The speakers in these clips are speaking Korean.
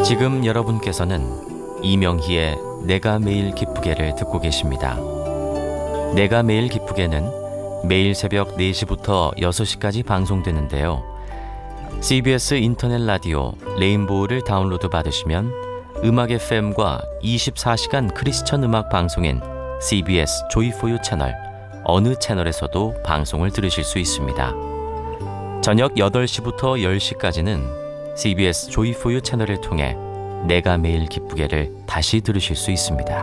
지금 여러분께서는 이명희의 내가 매일 기쁘게를 듣고 계십니다. 내가 매일 기쁘게는 매일 새벽 4시부터 6시까지 방송되는데요. CBS 인터넷 라디오 레인보우를 다운로드 받으시면 음악 FM과 24시간 크리스천 음악 방송인 CBS 조이포유 채널 어느 채널에서도 방송을 들으실 수 있습니다. 저녁 8시부터 10시까지는 CBS 조이포유 채널을 통해 내가 매일 기쁘게를 다시 들으실 수 있습니다.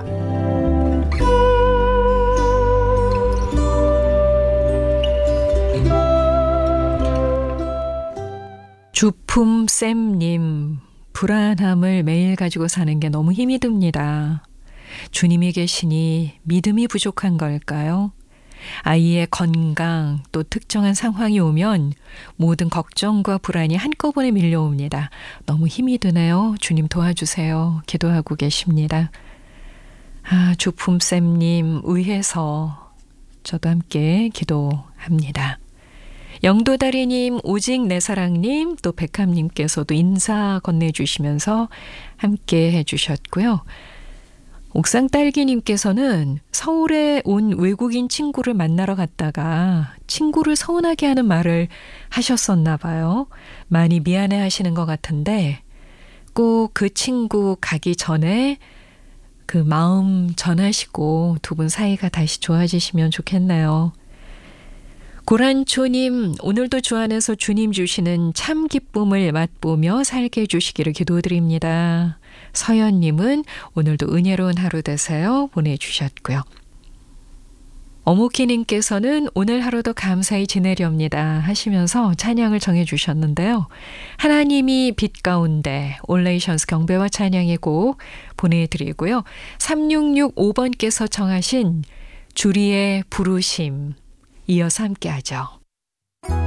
주품쌤님, 불안함을 매일 가지고 사는 게 너무 힘이 듭니다. 주님이 계시니 믿음이 부족한 걸까요? 아이의 건강, 또 특정한 상황이 오면 모든 걱정과 불안이 한꺼번에 밀려옵니다. 너무 힘이 드네요. 주님 도와주세요. 기도하고 계십니다. 주품쌤님 의해서 저도 함께 기도합니다. 영도다리님, 오직 내 사랑님, 또 백함님께서도 인사 건네주시면서 함께 해주셨고요. 옥상딸기님께서는 서울에 온 외국인 친구를 만나러 갔다가 친구를 서운하게 하는 말을 하셨었나 봐요. 많이 미안해 하시는 것 같은데 꼭 그 친구 가기 전에 그 마음 전하시고 두 분 사이가 다시 좋아지시면 좋겠네요. 고란초님, 오늘도 주 안에서 주님 주시는 참 기쁨을 맛보며 살게 해주시기를 기도드립니다. 서연님은 오늘도 은혜로운 하루 되세요 보내주셨고요. 어묵희님께서는 오늘 하루도 감사히 지내렵니다 하시면서 찬양을 정해주셨는데요. 하나님이 빛 가운데 올레이션스 경배와 찬양의 곡 보내드리고요. 3665번께서 청하신 주리의 부르심 이어서 함께 하죠.